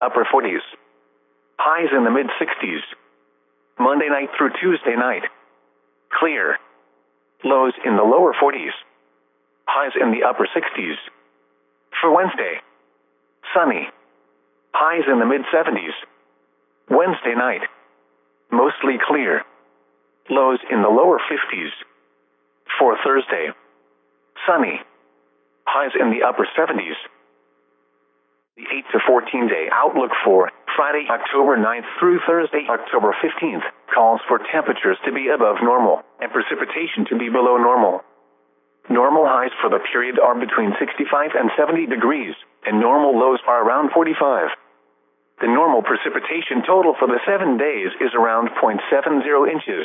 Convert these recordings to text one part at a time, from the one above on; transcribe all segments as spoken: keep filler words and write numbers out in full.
upper forties. Highs in the mid sixties. Monday night through Tuesday night. Clear. Lows in the lower forties. Highs in the upper sixties. For Wednesday. Sunny. Highs in the mid seventies. Wednesday night. Mostly clear. Lows in the lower fifties. For Thursday. Sunny. Highs in the upper seventies. The eight to fourteen day outlook for Friday, October ninth through Thursday, October fifteenth, calls for temperatures to be above normal and precipitation to be below normal. Normal highs for the period are between sixty-five and seventy degrees, and normal lows are around forty-five. The normal precipitation total for the seven days is around zero point seven zero inches.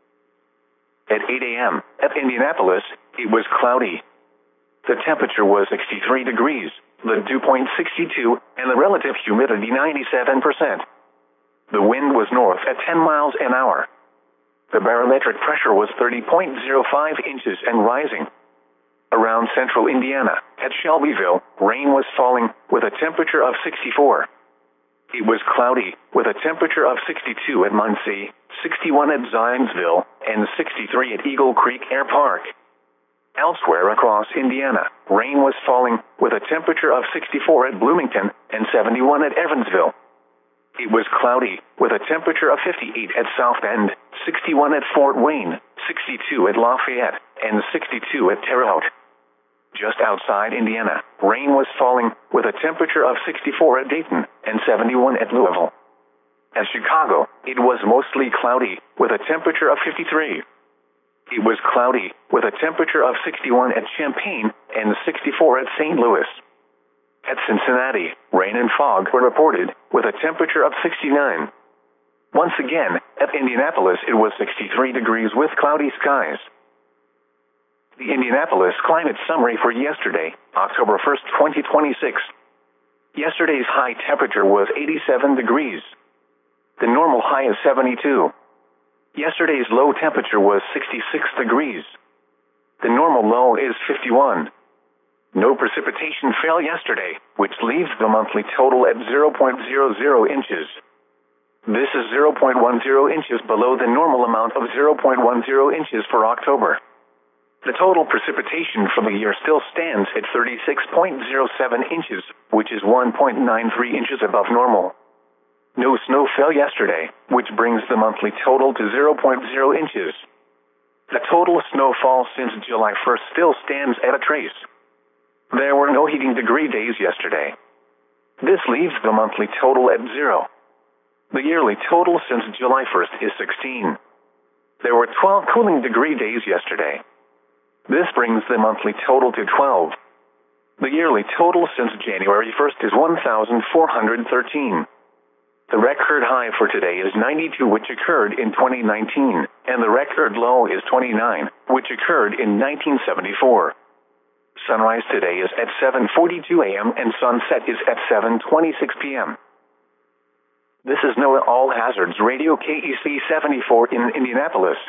At eight a m at Indianapolis, it was cloudy. The temperature was sixty-three degrees, the dew point sixty-two, and the relative humidity ninety-seven percent. The wind was north at ten miles an hour. The barometric pressure was thirty point zero five inches and rising. Around central Indiana, at Shelbyville, rain was falling, with a temperature of sixty-four. It was cloudy, with a temperature of sixty-two at Muncie, sixty-one at Zionsville, and sixty-three at Eagle Creek Air Park. Elsewhere across Indiana, rain was falling, with a temperature of sixty-four at Bloomington and seventy-one at Evansville. It was cloudy, with a temperature of fifty-eight at South Bend, sixty-one at Fort Wayne, sixty-two at Lafayette, and sixty-two at Terre Haute. Just outside Indiana, rain was falling, with a temperature of sixty-four at Dayton and seventy-one at Louisville. At Chicago, it was mostly cloudy, with a temperature of fifty-three. It was cloudy, with a temperature of sixty-one at Champaign and sixty-four at Saint Louis. At Cincinnati, rain and fog were reported, with a temperature of sixty-nine. Once again, at Indianapolis it was sixty-three degrees with cloudy skies. The Indianapolis climate summary for yesterday, October first, twenty twenty-six. Yesterday's high temperature was eighty-seven degrees. The normal high is seventy-two. Yesterday's low temperature was sixty-six degrees. The normal low is fifty-one. No precipitation fell yesterday, which leaves the monthly total at zero point zero zero inches. This is zero point one zero inches below the normal amount of zero point one zero inches for October. The total precipitation for the year still stands at thirty-six point zero seven inches, which is one point nine three inches above normal. No snow fell yesterday, which brings the monthly total to zero point zero inches. The total snowfall since July first still stands at a trace. There were no heating degree days yesterday. This leaves the monthly total at zero. The yearly total since July first is sixteen. There were twelve cooling degree days yesterday. This brings the monthly total to twelve. The yearly total since January first is one thousand four hundred thirteen. The record high for today is ninety-two, which occurred in twenty nineteen, and the record low is twenty-nine, which occurred in nineteen seventy-four. Sunrise today is at seven forty-two a m and sunset is at seven twenty-six p m This is NOAA All Hazards Radio K E C seventy-four in Indianapolis.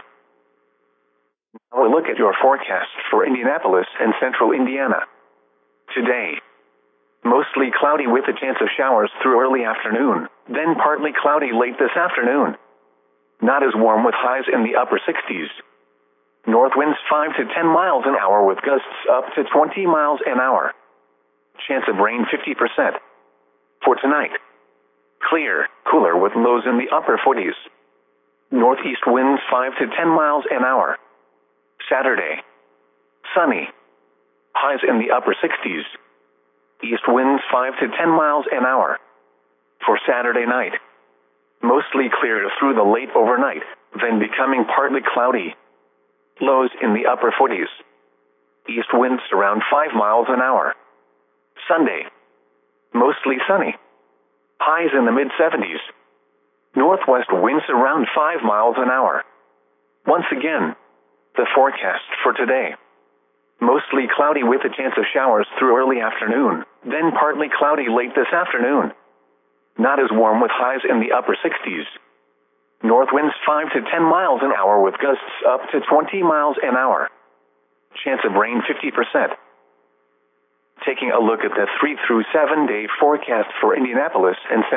Now a look at your forecast for Indianapolis and central Indiana. Today, mostly cloudy with a chance of showers through early afternoon, then partly cloudy late this afternoon. Not as warm with highs in the upper sixties. North winds five to ten miles an hour with gusts up to twenty miles an hour. Chance of rain fifty percent. For tonight, clear, cooler with lows in the upper forties. Northeast winds five to ten miles an hour. Saturday, sunny. Highs in the upper sixties. East winds five to ten miles an hour. For Saturday night, mostly clear through the late overnight, then becoming partly cloudy. Lows in the upper forties. East winds around five miles an hour. Sunday, mostly sunny. Highs in the mid seventies. Northwest winds around five miles an hour. Once again, the forecast for today. Mostly cloudy with a chance of showers through early afternoon, then partly cloudy late this afternoon. Not as warm with highs in the upper sixties. North winds five to ten miles an hour with gusts up to twenty miles an hour. Chance of rain fifty percent. Taking a look at the three through seven day forecast for Indianapolis and